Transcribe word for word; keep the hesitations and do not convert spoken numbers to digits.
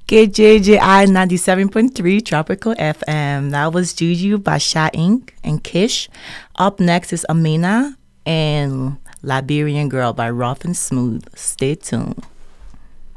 K J J I ninety-seven point three Tropical F M. That was Juju by Shy Inc and Kish. Up next is Amina and Liberian Girl by Rough and Smooth. Stay tuned.